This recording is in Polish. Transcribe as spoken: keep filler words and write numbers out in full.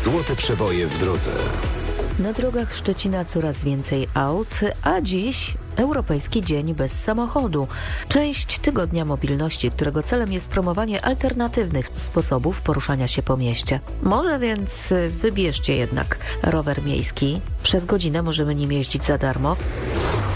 Złote przeboje w drodze. Na drogach Szczecina coraz więcej aut, a dziś Europejski Dzień bez samochodu. Część Tygodnia Mobilności, którego celem jest promowanie alternatywnych sposobów poruszania się po mieście. Może więc wybierzcie jednak rower miejski. Przez godzinę możemy nim jeździć za darmo.